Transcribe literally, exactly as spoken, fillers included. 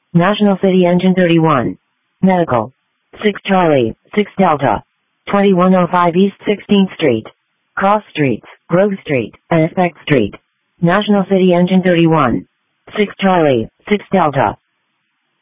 National City Engine thirty-one. Medical. six Charlie, six Delta. twenty-one oh five East sixteenth Street. Cross Streets, Grove Street, and Effect Street. National City Engine thirty-one. six Charlie, six Delta.